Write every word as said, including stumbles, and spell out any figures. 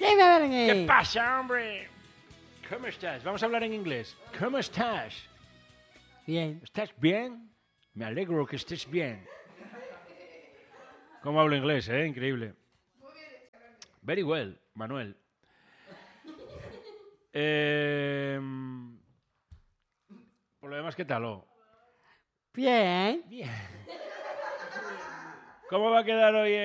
¿Qué pasa, hombre? ¿Cómo estás? Vamos a hablar en inglés. ¿Cómo estás? Bien. ¿Estás bien? Me alegro que estés bien. ¿Cómo hablo inglés, eh? Increíble. Very well, Manuel. Eh, por lo demás, ¿qué tal? Oh? Bien. Bien. ¿Cómo va a quedar hoy